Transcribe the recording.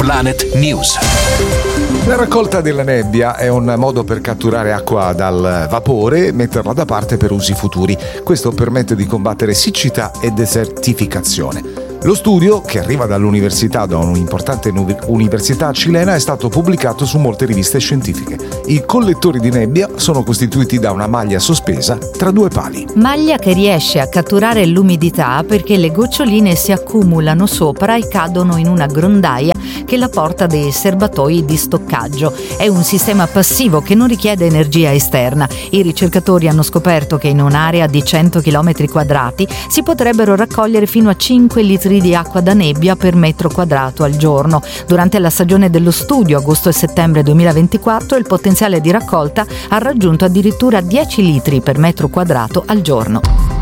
Planet News. La raccolta della nebbia è un modo per catturare acqua dal vapore e metterla da parte per usi futuri. Questo permette di combattere siccità e desertificazione. Lo studio, che arriva da un'importante università cilena, è stato pubblicato su molte riviste scientifiche. I collettori di nebbia sono costituiti da una maglia sospesa tra due pali. Maglia che riesce a catturare l'umidità perché le goccioline si accumulano sopra e cadono in una grondaia che la porta dei serbatoi di stoccaggio. È un sistema passivo che non richiede energia esterna. I ricercatori hanno scoperto che in un'area di 100 km quadrati si potrebbero raccogliere fino a 5 litri di acqua da nebbia per metro quadrato al giorno. Durante la stagione dello studio, agosto e settembre 2024, il potenziale di raccolta ha raggiunto addirittura 10 litri per metro quadrato al giorno.